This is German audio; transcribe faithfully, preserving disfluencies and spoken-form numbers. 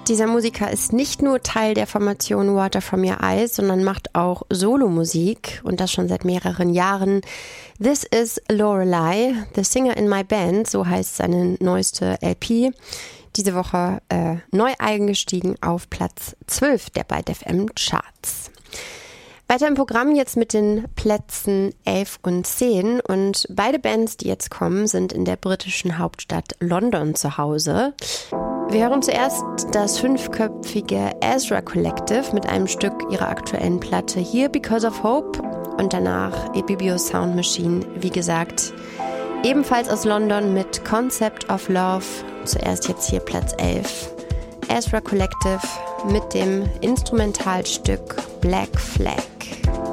Dieser Musiker ist nicht nur Teil der Formation Water From Your Eyes, sondern macht auch Solomusik und das schon seit mehreren Jahren. This is Lorelei, The Singer in My Band, so heißt seine neueste L P. Diese Woche äh, neu eingestiegen auf Platz zwölf der Byte F M Charts. Weiter im Programm jetzt mit den Plätzen elf und zehn und beide Bands, die jetzt kommen, sind in der britischen Hauptstadt London zu Hause. Wir hören zuerst das fünfköpfige Ezra Collective mit einem Stück ihrer aktuellen Platte Here Because of Hope und danach Ebibio Sound Machine, wie gesagt, ebenfalls aus London mit Concept of Love. Zuerst jetzt hier Platz elf. Ezra Collective mit dem Instrumentalstück Black Flag.